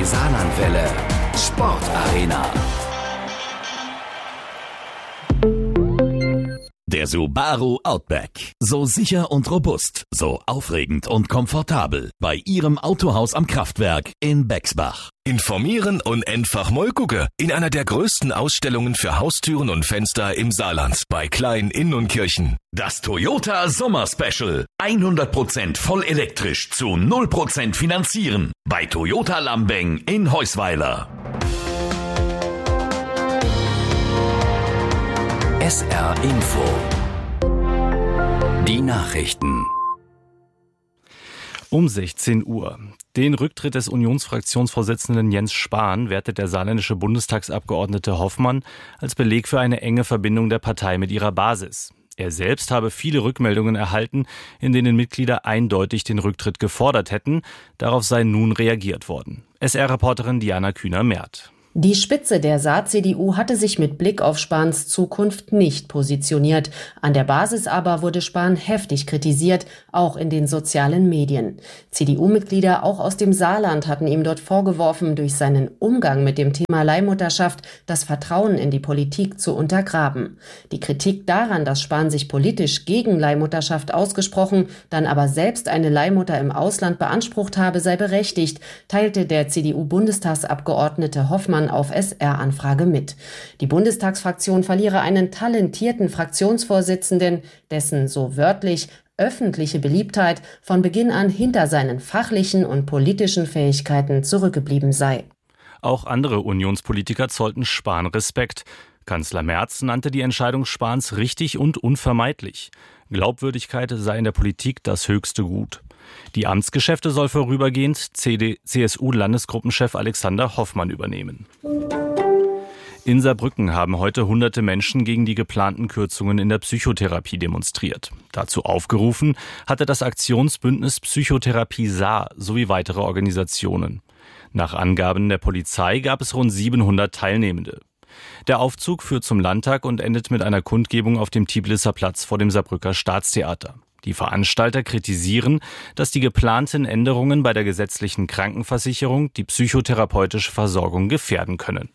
Saarlandwelle. Sportarena. Der Subaru Outback. So sicher und robust, so aufregend und komfortabel. Bei Ihrem Autohaus am Kraftwerk in Bexbach. Informieren und einfach mal gucken. In einer der größten Ausstellungen für Haustüren und Fenster im Saarland. Bei Klein Inn und Kirchen. Das Toyota Sommer Special. 100% voll elektrisch zu 0% finanzieren. Bei Toyota Lambeng in Heusweiler. SR Info. Die Nachrichten. Um 16 Uhr. Den Rücktritt des Unionsfraktionsvorsitzenden Jens Spahn wertet der saarländische Bundestagsabgeordnete Hoffmann als Beleg für eine enge Verbindung der Partei mit ihrer Basis. Er selbst habe viele Rückmeldungen erhalten, in denen Mitglieder eindeutig den Rücktritt gefordert hätten. Darauf sei nun reagiert worden. SR-Reporterin Diana Kühner-Merth. Die Spitze der Saar-CDU hatte sich mit Blick auf Spahns Zukunft nicht positioniert. An der Basis aber wurde Spahn heftig kritisiert, auch in den sozialen Medien. CDU-Mitglieder auch aus dem Saarland hatten ihm dort vorgeworfen, durch seinen Umgang mit dem Thema Leihmutterschaft das Vertrauen in die Politik zu untergraben. Die Kritik daran, dass Spahn sich politisch gegen Leihmutterschaft ausgesprochen, dann aber selbst eine Leihmutter im Ausland beansprucht habe, sei berechtigt, teilte der CDU-Bundestagsabgeordnete Hoffmann auf SR-Anfrage mit. Die Bundestagsfraktion verliere einen talentierten Fraktionsvorsitzenden, dessen, so wörtlich, öffentliche Beliebtheit von Beginn an hinter seinen fachlichen und politischen Fähigkeiten zurückgeblieben sei. Auch andere Unionspolitiker zollten Spahn Respekt. Kanzler Merz nannte die Entscheidung Spahns richtig und unvermeidlich. Glaubwürdigkeit sei in der Politik das höchste Gut. Die Amtsgeschäfte soll vorübergehend CSU-Landesgruppenchef Alexander Hoffmann übernehmen. In Saarbrücken haben heute hunderte Menschen gegen die geplanten Kürzungen in der Psychotherapie demonstriert. Dazu aufgerufen hatte das Aktionsbündnis Psychotherapie Saar sowie weitere Organisationen. Nach Angaben der Polizei gab es rund 700 Teilnehmende. Der Aufzug führt zum Landtag und endet mit einer Kundgebung auf dem Tiblisser Platz vor dem Saarbrücker Staatstheater. Die Veranstalter kritisieren, dass die geplanten Änderungen bei der gesetzlichen Krankenversicherung die psychotherapeutische Versorgung gefährden können.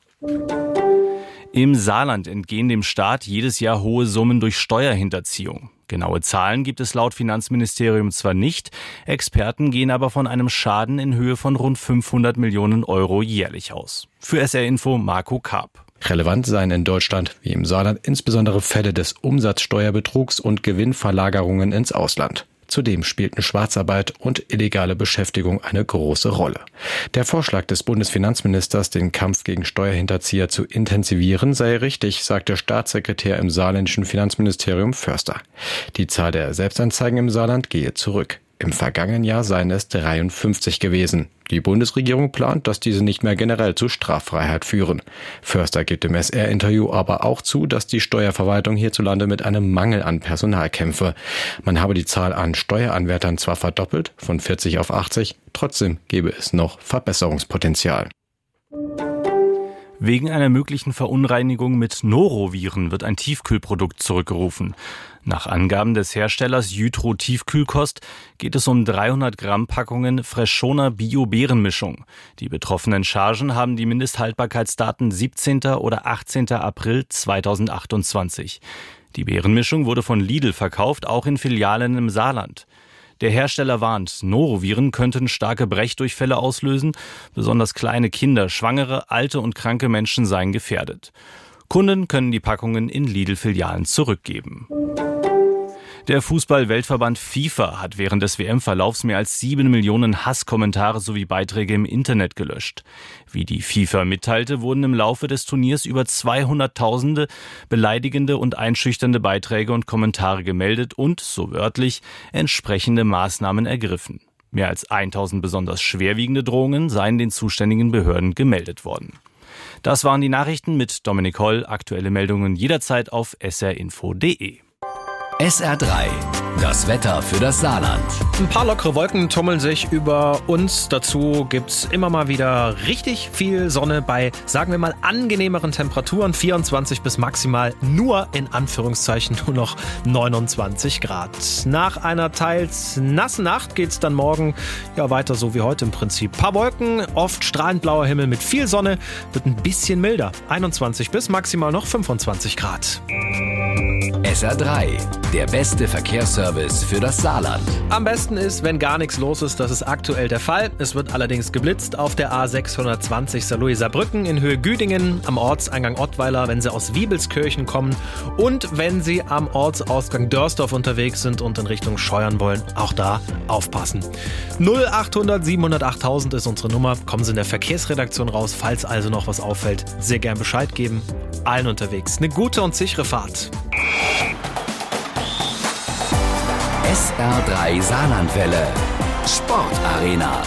Im Saarland entgehen dem Staat jedes Jahr hohe Summen durch Steuerhinterziehung. Genaue Zahlen gibt es laut Finanzministerium zwar nicht, Experten gehen aber von einem Schaden in Höhe von rund 500 Millionen Euro jährlich aus. Für SR Info Marco Karp. Relevant seien in Deutschland wie im Saarland insbesondere Fälle des Umsatzsteuerbetrugs und Gewinnverlagerungen ins Ausland. Zudem spielten Schwarzarbeit und illegale Beschäftigung eine große Rolle. Der Vorschlag des Bundesfinanzministers, den Kampf gegen Steuerhinterzieher zu intensivieren, sei richtig, sagt der Staatssekretär im saarländischen Finanzministerium Förster. Die Zahl der Selbstanzeigen im Saarland gehe zurück. Im vergangenen Jahr seien es 53 gewesen. Die Bundesregierung plant, dass diese nicht mehr generell zu Straffreiheit führen. Förster gibt im SR-Interview aber auch zu, dass die Steuerverwaltung hierzulande mit einem Mangel an Personal kämpfe. Man habe die Zahl an Steueranwärtern zwar verdoppelt, von 40 auf 80, trotzdem gebe es noch Verbesserungspotenzial. Wegen einer möglichen Verunreinigung mit Noroviren wird ein Tiefkühlprodukt zurückgerufen. Nach Angaben des Herstellers Jytro Tiefkühlkost geht es um 300 Gramm Packungen Freschoner Bio-Beerenmischung. Die betroffenen Chargen haben die Mindesthaltbarkeitsdaten 17. oder 18. April 2028. Die Beerenmischung wurde von Lidl verkauft, auch in Filialen im Saarland. Der Hersteller warnt, Noroviren könnten starke Brechdurchfälle auslösen. Besonders kleine Kinder, Schwangere, alte und kranke Menschen seien gefährdet. Kunden können die Packungen in Lidl-Filialen zurückgeben. Der Fußball-Weltverband FIFA hat während des WM-Verlaufs mehr als 7 Millionen Hasskommentare sowie Beiträge im Internet gelöscht. Wie die FIFA mitteilte, wurden im Laufe des Turniers über 200.000 beleidigende und einschüchternde Beiträge und Kommentare gemeldet und, so wörtlich, entsprechende Maßnahmen ergriffen. Mehr als 1.000 besonders schwerwiegende Drohungen seien den zuständigen Behörden gemeldet worden. Das waren die Nachrichten mit Dominik Holl. Aktuelle Meldungen jederzeit auf srinfo.de. SR3 Das Wetter für das Saarland. Ein paar lockere Wolken tummeln sich über uns. Dazu gibt's immer mal wieder richtig viel Sonne bei, sagen wir mal, angenehmeren Temperaturen. 24 bis maximal nur in Anführungszeichen nur noch 29 Grad. Nach einer teils nassen Nacht geht's dann morgen ja weiter so wie heute im Prinzip. Paar Wolken, oft strahlend blauer Himmel mit viel Sonne, wird ein bisschen milder. 21 bis maximal noch 25 Grad. SR3, der beste Verkehrsservice für das Saarland. Am besten ist, wenn gar nichts los ist. Das ist aktuell der Fall. Es wird allerdings geblitzt auf der A620 Saarlouis-Saarbrücken in Höhe Güdingen, am Ortseingang Ottweiler, wenn Sie aus Wiebelskirchen kommen und wenn Sie am Ortsausgang Dörsdorf unterwegs sind und in Richtung Scheuern wollen. Auch da aufpassen. 0800 700 8000 ist unsere Nummer. Kommen Sie in der Verkehrsredaktion raus, falls also noch was auffällt. Sehr gern Bescheid geben. Allen unterwegs eine gute und sichere Fahrt. SR3 Saarlandwelle. Sportarena.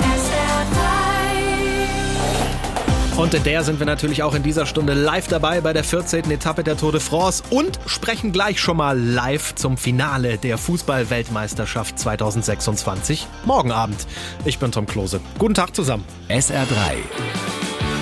Und in der sind wir natürlich auch in dieser Stunde live dabei bei der 14. Etappe der Tour de France und sprechen gleich schon mal live zum Finale der Fußball-Weltmeisterschaft 2026 morgen Abend. Ich bin Tom Klose. Guten Tag zusammen. SR3.